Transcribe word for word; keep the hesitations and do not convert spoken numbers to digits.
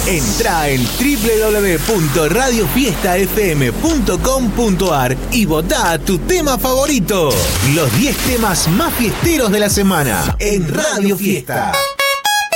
Entrá en doble u doble u doble u punto radio fiesta f m punto com punto a r y votá tu tema favorito. Los diez temas más fiesteros de la semana en Radio Fiesta.